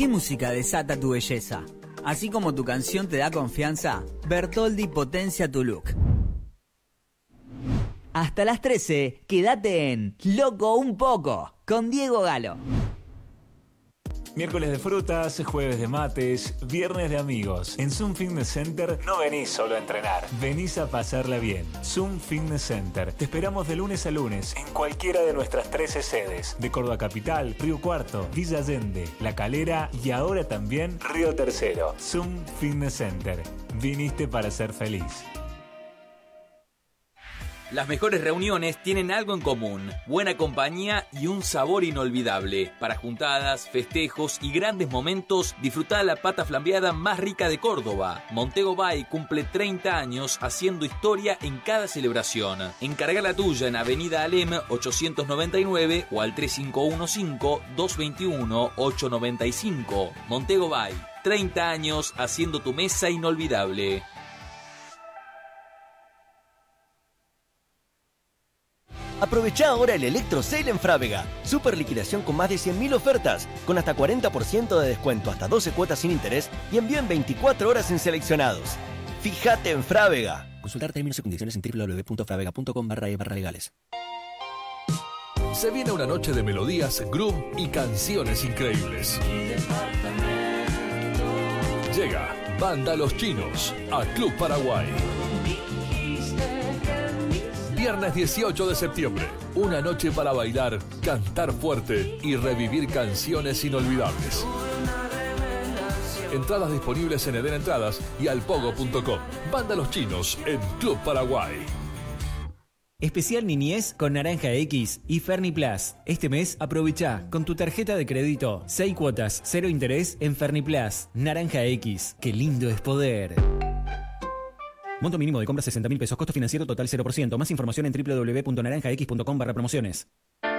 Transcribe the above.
¿Qué música desata tu belleza? Así como tu canción te da confianza, Bertoldi potencia tu look. Hasta las 13, quédate en Loco un poco, con Diego Galo. Miércoles de frutas, jueves de mates, viernes de amigos. En Zoom Fitness Center no venís solo a entrenar, venís a pasarla bien. Zoom Fitness Center. Te esperamos de lunes a lunes en cualquiera de nuestras 13 sedes. De Córdoba Capital, Río Cuarto, Villa Allende, La Calera y ahora también Río Tercero. Zoom Fitness Center. Viniste para ser feliz. Las mejores reuniones tienen algo en común: buena compañía y un sabor inolvidable. Para juntadas, festejos y grandes momentos, disfrutá la pata flambeada más rica de Córdoba. Montego Bay cumple 30 años haciendo historia en cada celebración. Encarga la tuya en Avenida Alem 899 o al 3515-221-895. Montego Bay, 30 años haciendo tu mesa inolvidable. Aprovechá ahora el Electro Sale en Frávega. Super liquidación con más de 100.000 ofertas, con hasta 40% de descuento, hasta 12 cuotas sin interés y envío en 24 horas en seleccionados. Fíjate en Frávega. Consultar términos y condiciones en www.fravega.com/legales. Se viene una noche de melodías, groove y canciones increíbles. Llega Banda Los Chinos a Club Paraguay. Viernes 18 de septiembre, una noche para bailar, cantar fuerte y revivir canciones inolvidables. Entradas disponibles en Eden Entradas y alpogo.com. Banda Los Chinos en Club Paraguay. Especial Niñez con Naranja X y Ferniplas. Este mes aprovecha con tu tarjeta de crédito 6 cuotas, 0 interés en Ferniplas. Naranja X, qué lindo es poder. Monto mínimo de compra 60.000 pesos. Costo financiero total 0%. Más información en www.naranjax.com/promociones.